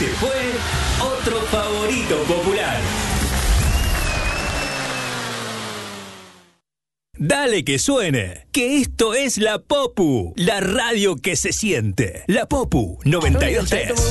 Este fue otro favorito popular. Dale que suene, que esto es La Popu, la radio que se siente. La Popu 92.3.